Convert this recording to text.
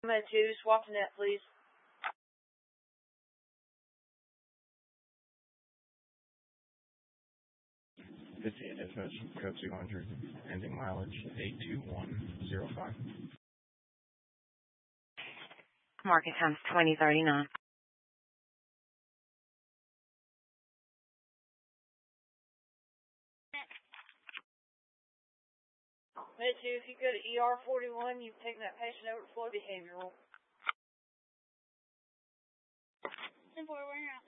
Med 2, swap to net, please. Dispatch, code 200, ending mileage 82105. Market times 2039. Med 2, if you go to ER 41, you've taken that patient over to Flow Behavioral. 10-4, we're out.